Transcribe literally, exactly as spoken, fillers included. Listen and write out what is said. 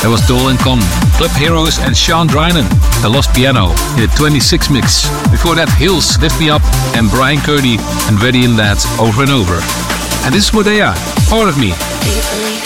That was Dole and Con, Club Heroes and Sean Drynan, The Lost Piano in the twenty-six mix. Before that, Hills, Lift Me Up, and Brian Kearney and Ready and That, Over and Over. And this is Modea, Part of Me.